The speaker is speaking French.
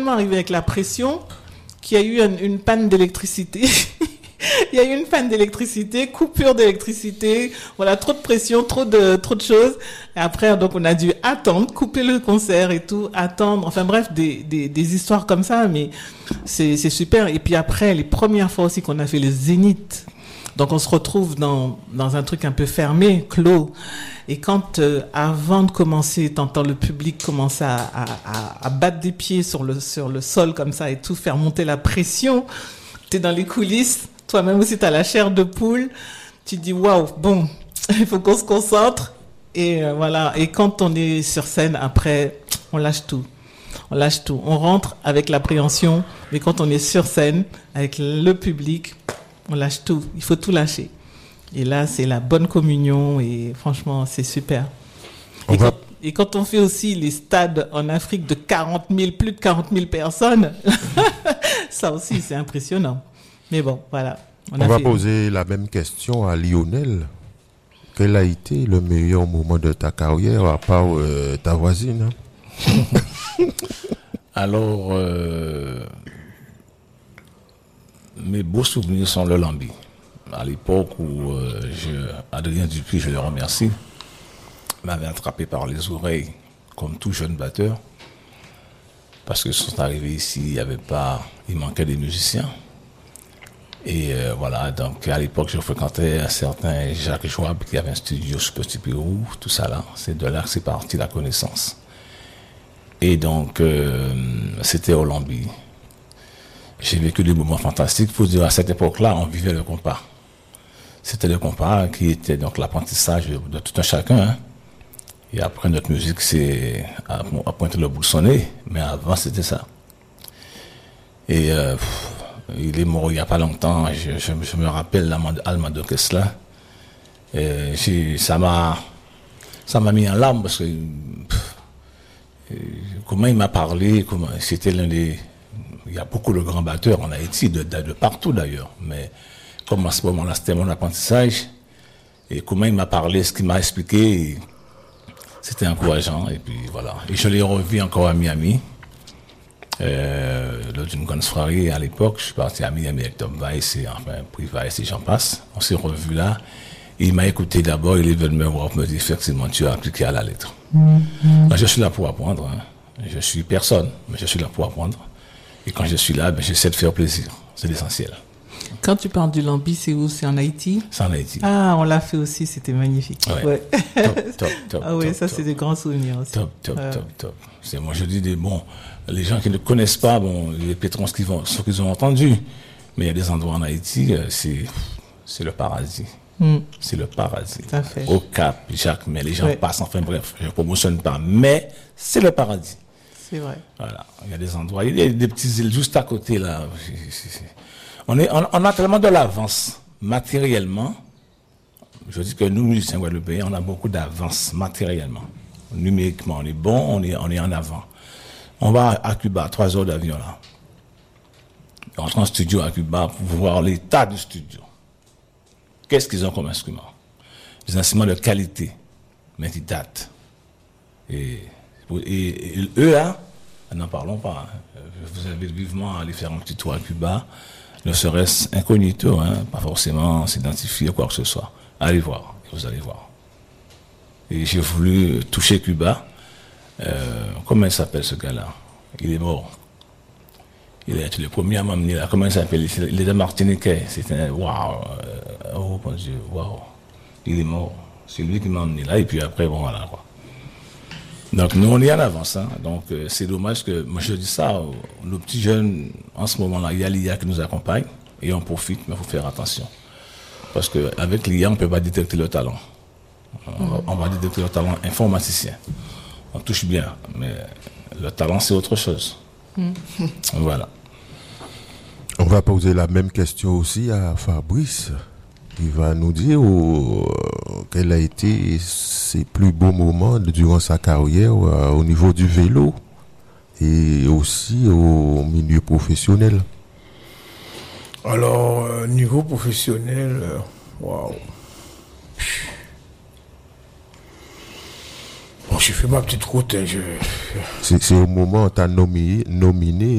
tellement arrivé avec la pression qu'il y a eu une panne d'électricité. Il y a eu une panne d'électricité, coupure d'électricité, voilà, trop de pression, trop de choses. Et après, donc, on a dû attendre, couper le concert et tout, attendre. Enfin bref, des histoires comme ça, mais c'est super. Et puis après, les premières fois aussi qu'on a fait le Zénith. Donc, on se retrouve dans un truc un peu fermé, clos. Et quand, avant de commencer, t'entends le public commencer à battre des pieds sur le sol comme ça et tout, faire monter la pression. T'es dans les coulisses. Toi-même aussi, t'as la chair de poule. Tu te dis, waouh, bon, il faut qu'on se concentre. Et voilà. Et quand on est sur scène, après, on lâche tout. On lâche tout. On rentre avec l'appréhension. Mais quand on est sur scène, avec le public, on lâche tout. Il faut tout lâcher. Et là, c'est la bonne communion. Et franchement, c'est super. Et quand on fait aussi les stades en Afrique de 40 000, plus de 40 000 personnes, ça aussi, c'est impressionnant. Mais bon, voilà. On va poser la même question à Lionel. Quel a été le meilleur moment de ta carrière à part ta voisine? Alors, mes beaux souvenirs sont le Lambi. À l'époque où Adrien Dupuis, je le remercie, m'avait attrapé par les oreilles comme tout jeune batteur. Parce que sont arrivés ici, il manquait des musiciens. Et voilà, donc à l'époque, je fréquentais un certain Jacques Joab qui avait un studio sur Petit Pérou, tout ça là. C'est de là que c'est parti la connaissance. Et donc, c'était au Lambi. J'ai vécu des moments fantastiques. Il faut dire, à cette époque-là, on vivait le compas. C'était le compas qui était donc l'apprentissage de tout un chacun. Hein. Et après, notre musique, c'est à pointer le bout de son nez. Mais avant, c'était ça. Et il est mort il n'y a pas longtemps. Je me rappelle Almado Kessler. Ça m'a mis en larmes parce que comment il m'a parlé, c'était l'un des... Il y a beaucoup de grands batteurs en Haïti, de partout d'ailleurs. Mais comme à ce moment-là, c'était mon apprentissage. Et comment il m'a parlé, ce qu'il m'a expliqué, c'était encourageant. Et puis voilà. Et je l'ai revu encore à Miami. Lors d'une grande soirée à l'époque, je suis parti à Miami avec Tom Weiss et enfin Pri Weiss et j'en passe. On s'est revus là. Et il m'a écouté d'abord, il est venu me voir, me dire effectivement tu as appliqué à la lettre. Moi, je suis là pour apprendre. Hein. Je suis personne, mais je suis là pour apprendre. Et quand je suis là, j'essaie de faire plaisir. C'est l'essentiel. Quand tu parles du Lambi, c'est où? C'est en Haïti? C'est en Haïti. Ah, on l'a fait aussi, c'était magnifique. Ouais. Top. Ah oui, ça c'est des grands souvenirs aussi. Top. C'est, moi je dis les gens qui ne connaissent pas, les pétrons, ce qu'ils ont entendu. Mais il y a des endroits en Haïti, c'est le paradis. C'est le paradis. Tout à fait. Au Cap, Jacques, mais les gens passent, enfin bref, je ne promotionne pas, mais c'est le paradis. C'est vrai. Voilà, il y a des endroits, il y a des petites îles juste à côté là. On a tellement de l'avance matériellement. Je dis que nous, musiciens guadeloupéens, on a beaucoup d'avance matériellement. Numériquement, on est bon, on est en avant. On va à Cuba, 3 heures d'avion là. On rentre en studio à Cuba pour voir l'état du studio. Qu'est-ce qu'ils ont comme instruments? Des instruments de qualité, mais qui datent. Et eux là, n'en parlons pas. Hein. Je vous invite vivement à aller faire un petit tour à Cuba. Ne serait-ce incognito, hein, pas forcément s'identifier quoi que ce soit. Allez voir, vous allez voir. Et j'ai voulu toucher Cuba. Comment il s'appelle ce gars-là? Il est mort. Il a été le premier à m'amener là. Comment il s'appelle? Il est de Martiniquais. C'était waouh. Oh mon Dieu, waouh. Il est mort. C'est lui qui m'a emmené là. Et puis après, bon voilà quoi. Donc nous on est en avance. Hein. Donc c'est dommage que, moi je dis ça, nos petits jeunes, en ce moment-là, il y a l'IA qui nous accompagne et on profite, mais il faut faire attention. Parce qu'avec l'IA, on ne peut pas détecter le talent. On va détecter le talent informaticien. On touche bien, mais le talent c'est autre chose. Voilà. On va poser la même question aussi à Fabrice. Il va nous dire quel a été ses plus beaux moments durant sa carrière au niveau du vélo et aussi au milieu professionnel. Alors, niveau professionnel, waouh. Bon, j'ai fait ma petite route. C'est au moment où tu as nominé